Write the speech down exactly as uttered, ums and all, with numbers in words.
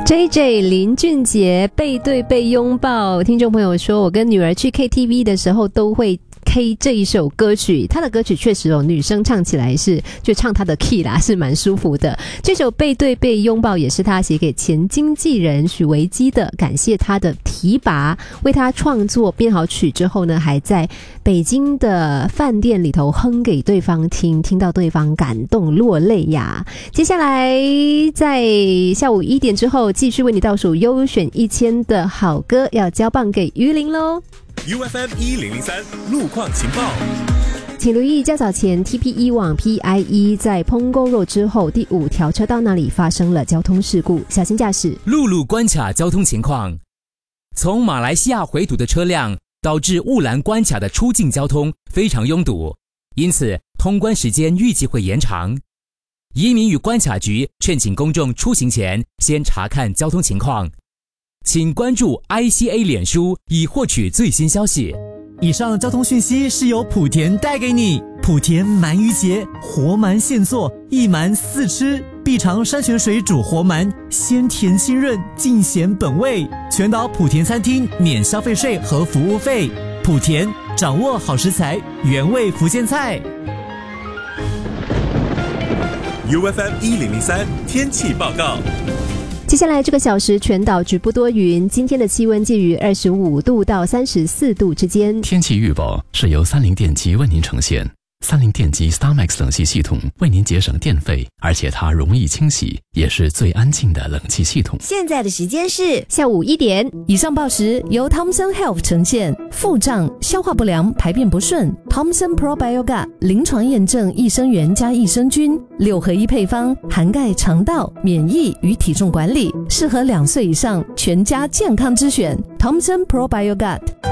J J 林俊杰背对背拥抱，听众朋友说我跟女儿去 K T V 的时候都会 K 这一首歌曲，他的歌曲确实哦，女生唱起来是就唱他的 key 啦，是蛮舒服的。这首背对背拥抱也是他写给前经纪人许维基的，感谢他的提拔，为他创作编好曲之后呢，还在北京的饭店里头哼给对方听，听到对方感动落泪呀。接下来在下午一点之后继续为你倒数优选一千的好歌，要交棒给于林咯。 U F M 一零零三路况情报， 请留意较早前 T P 一 往 P I E 在 Punggol Road 之后第五条车道那里发生了交通事故，小心驾驶。 陆路关卡交通情况，从马来西亚回堵的车辆导致雾兰关卡的出境交通非常拥堵，因此通关时间预计会延长。移民与关卡局劝请公众出行前先查看交通情况，请关注 I C A 脸书以获取最新消息。 以上交通讯息是由莆田带给你。莆田鳗鱼节，活鳗现做，一鳗四吃，必尝山泉水煮活鳗，鲜甜清润，尽显本味。全岛莆田餐厅免消费税和服务费。莆田，掌握好食材，原味福建菜。 U F M 一零零三天气报告。 接下来这个小时全岛局部多云，今天的气温介于二十五度到三十四度之间。 天气预报是由三菱电机为您呈现。三菱电机 StarMax 冷气系统为您节省电费，而且它容易清洗，也是最安静的冷气系统。 现在的时间是下午一点。 以上报时由 Thomson Health 呈现。腹胀、消化不良、排便不顺 Thomson Probiogat 临床验证益生元加益生菌六合一配方，涵盖肠道、免疫与体重管理，适合两岁以上全家健康之选 Thomson Probiogat。